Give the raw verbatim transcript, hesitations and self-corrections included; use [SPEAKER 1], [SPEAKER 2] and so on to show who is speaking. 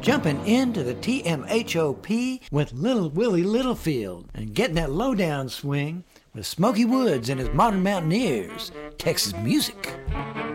[SPEAKER 1] jumping into the T M H O P with Little Willie Littlefield and getting that lowdown swing with Smokey Woods and his Modern Mountaineers, Texas music.